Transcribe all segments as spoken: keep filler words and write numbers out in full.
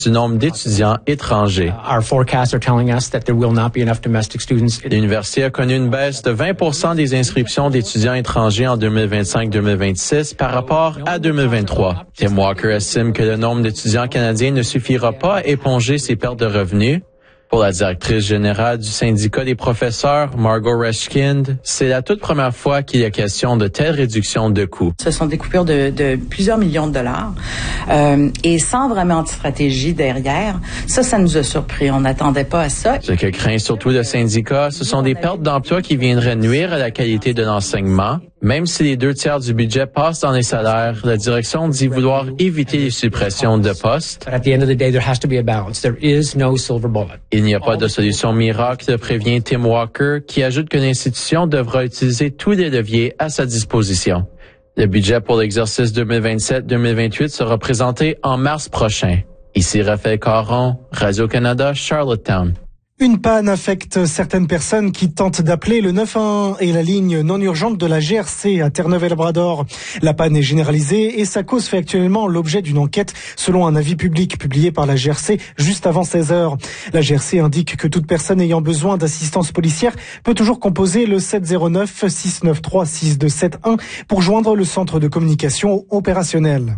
du nombre d'étudiants étrangers. Our forecasts are telling us that there will not be enough domestic students. L'université a connu une baisse de vingt pour cent des inscriptions d'étudiants étrangers en deux mille vingt-cinq deux mille vingt-six par rapport à deux mille vingt-trois. Tim Walker estime que le nombre d'étudiants canadiens ne suffira pas à éponger ces pertes de revenus. Pour la directrice générale du syndicat des professeurs, Margot Reschkind, c'est la toute première fois qu'il y a question de telle réduction de coûts. Ce sont des coupures de, de plusieurs millions de dollars euh, et sans vraiment de stratégie derrière. Ça, ça nous a surpris. On n'attendait pas à ça. Ce que craint surtout le syndicat, ce sont des pertes d'emplois qui viendraient nuire à la qualité de l'enseignement. Même si les deux tiers du budget passent dans les salaires, la direction dit vouloir éviter les suppressions de postes. But at the end of the day, there has to be a balance. There is no silver bullet. Il n'y a pas de solution miracle, prévient Tim Walker, qui ajoute que l'institution devra utiliser tous les leviers à sa disposition. Le budget pour l'exercice deux mille vingt-sept deux mille vingt-huit sera présenté en mars prochain. Ici Raphaël Caron, Radio-Canada, Charlottetown. Une panne affecte certaines personnes qui tentent d'appeler le neuf un un et la ligne non urgente de la G R C à Terre-Neuve-et-Labrador. La panne est généralisée et sa cause fait actuellement l'objet d'une enquête selon un avis public publié par la G R C juste avant seize heures. La G R C indique que toute personne ayant besoin d'assistance policière peut toujours composer le sept zéro neuf six neuf trois six deux sept un pour joindre le centre de communication opérationnel.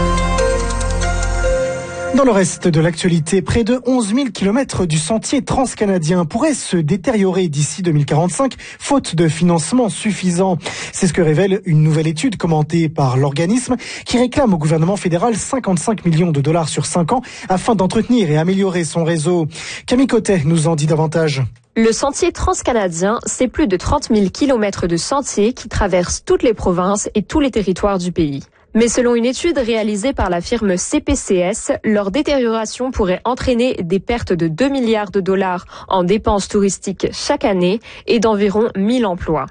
Dans le reste de l'actualité, près de onze mille kilomètres du sentier transcanadien pourraient se détériorer d'ici deux mille quarante-cinq, faute de financement suffisant. C'est ce que révèle une nouvelle étude commentée par l'organisme qui réclame au gouvernement fédéral cinquante-cinq millions de dollars sur cinq ans afin d'entretenir et améliorer son réseau. Camille Cotet nous en dit davantage. Le sentier transcanadien, c'est plus de trente mille kilomètres de sentiers qui traversent toutes les provinces et tous les territoires du pays. Mais selon une étude réalisée par la firme C P C S, leur détérioration pourrait entraîner des pertes de deux milliards de dollars en dépenses touristiques chaque année et d'environ mille emplois.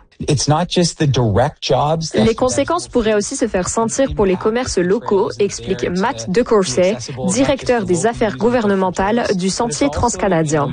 Les conséquences pourraient aussi se faire sentir pour les commerces locaux, explique Matt DeCourcey, directeur des affaires gouvernementales du Sentier transcanadien.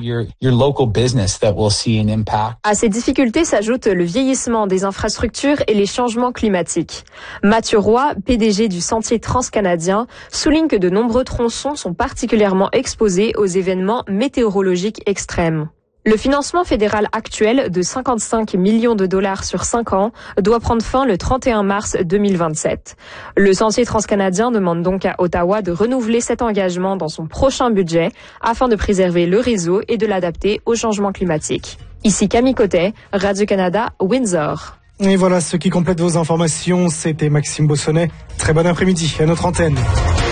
À ces difficultés s'ajoute le vieillissement des infrastructures et les changements climatiques. Mathieu Roy, P D G du Sentier transcanadien, souligne que de nombreux tronçons sont particulièrement exposés aux événements météorologiques extrêmes. Le financement fédéral actuel de cinquante-cinq millions de dollars sur cinq ans doit prendre fin le trente et un mars deux mille vingt-sept. Le Sentier transcanadien demande donc à Ottawa de renouveler cet engagement dans son prochain budget afin de préserver le réseau et de l'adapter au changement climatique. Ici Camille Cotet, Radio-Canada, Windsor. Et voilà ce qui complète vos informations. C'était Maxime Bossonnet. Très bon après-midi à notre antenne.